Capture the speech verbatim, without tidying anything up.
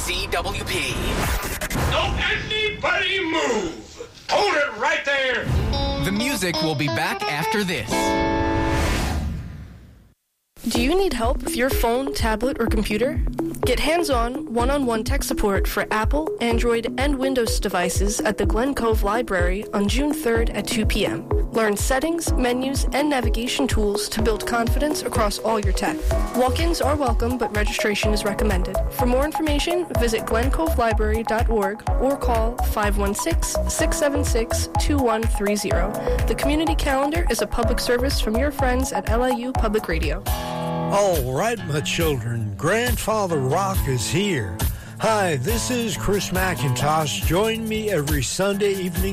C W P. Don't anybody move! Hold it right there! The music will be back after this. Do you need help with your phone, tablet, or computer? Get hands-on, one-on-one tech support for Apple, Android, and Windows devices at the Glen Cove Library on June third at two p.m. Learn settings, menus, and navigation tools to build confidence across all your tech. Walk-ins are welcome, but registration is recommended. For more information, visit glen cove library dot org or call five one six, six seven six, two one three zero. The community calendar is a public service from your friends at L I U Public Radio. All right, my children, Grandfather Rock is here. Hi, this is Chris McIntosh. Join me every Sunday evening